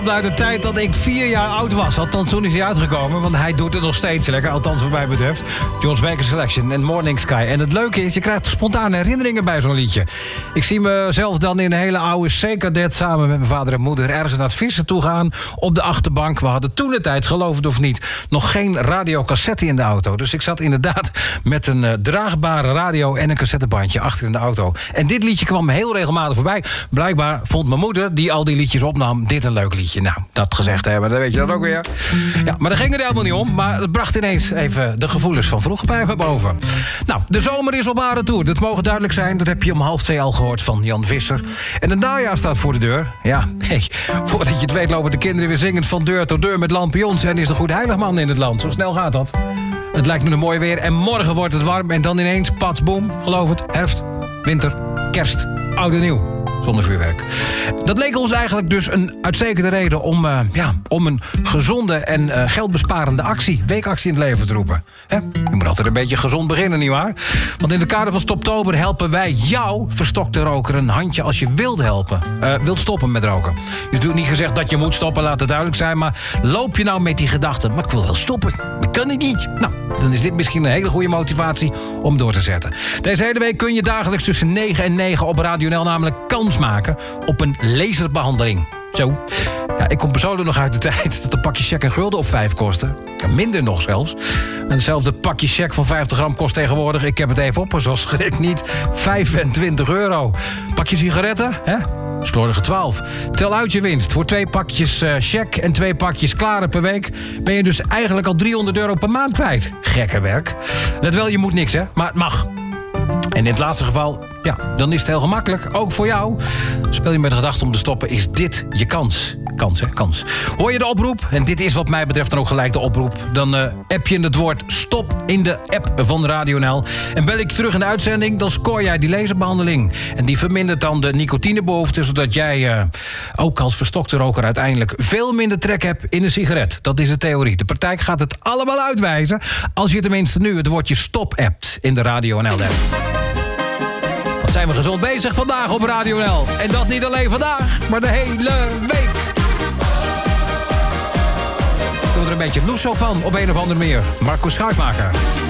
Uit de tijd dat ik 4 jaar oud was. Althans, toen is hij uitgekomen. Want hij doet het nog steeds lekker. Althans, wat mij betreft. George Baker Selection en Morning Sky. En het leuke is, je krijgt spontane herinneringen bij zo'n liedje. Ik zie mezelf dan in een hele oude C-cadet... samen met mijn vader en moeder ergens naar het vissen toe gaan. Op de achterbank. We hadden toen de tijd, geloof het of niet... nog geen radiocassette in de auto. Dus ik zat inderdaad met een draagbare radio... en een cassettebandje achter in de auto. En dit liedje kwam heel regelmatig voorbij. Blijkbaar vond mijn moeder, die al die liedjes opnam... dit een leuk liedje. Nou, dat gezegd hebben, dan weet je dat ook weer. Ja, maar daar ging het helemaal niet om. Maar het bracht ineens even de gevoelens van vroeger bij me boven. Nou, de zomer is op haar retour. Dat mogen duidelijk zijn. Dat heb je om 1:30 al gehoord van Jan Visser. En het najaar staat voor de deur. Ja, hey, voordat je het weet lopen de kinderen weer zingend van deur tot deur met lampions. En is er goed heiligman in het land. Zo snel gaat dat. Het lijkt nu een mooi weer en morgen wordt het warm. En dan ineens, pats, boem, geloof het, herfst, winter, kerst, oud en nieuw. Zonder vuurwerk. Dat leek ons eigenlijk dus een uitstekende reden om een gezonde en geldbesparende weekactie in het leven te roepen. Je moet altijd een beetje gezond beginnen, nietwaar? Want in het kader van Stoptober helpen wij jou, verstokte roker, een handje als je wilt stoppen met roken. Dus natuurlijk niet gezegd dat je moet stoppen, laat het duidelijk zijn, maar loop je nou met die gedachte, maar ik wil wel stoppen, dat kan ik niet. Nou, dan is dit misschien een hele goede motivatie om door te zetten. Deze hele week kun je dagelijks tussen 9 en 9 op Radio NL namelijk kans maken op een laserbehandeling. Zo. Ja, ik kom persoonlijk nog uit de tijd dat een pakje check een gulden of 5 kostte. Ja, minder nog zelfs. En hetzelfde pakje check van 50 gram kost tegenwoordig, ik heb het even op, zoals schrik niet, €25. Pakje sigaretten, hè? Slordige 12. Tel uit je winst. Voor 2 pakjes check en 2 pakjes klaren per week... ben je dus eigenlijk al €300 per maand kwijt. Gekke werk. Let wel, je moet niks, hè? Maar het mag. En in het laatste geval, ja, dan is het heel gemakkelijk. Ook voor jou. Speel je met de gedachte om te stoppen, is dit je kans. Kans. Hoor je de oproep? En dit is wat mij betreft dan ook gelijk de oproep. Dan app je het woord stop in de app van Radio NL. En bel ik terug in de uitzending, dan scoor jij die laserbehandeling. En die vermindert dan de nicotinebehoefte... zodat jij ook als verstokte roker uiteindelijk veel minder trek hebt in een sigaret. Dat is de theorie. De praktijk gaat het allemaal uitwijzen... als je tenminste nu het woordje stop appt in de Radio NL-app. Wat zijn we gezond bezig vandaag op Radio NL. En dat niet alleen vandaag, maar de hele week. Doe er een beetje loes zo van op een of andere manier. Marco Schuitmaker.